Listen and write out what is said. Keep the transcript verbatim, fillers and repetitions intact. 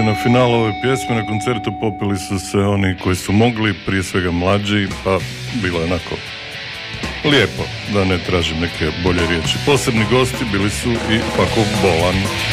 na finalu ove pjesme. Na koncertu popili su se oni koji su mogli, prije svega mlađi, pa bilo je onako lijepo, da ne tražim neke bolje riječi. Posebni gosti bili su i Fakov Bolan.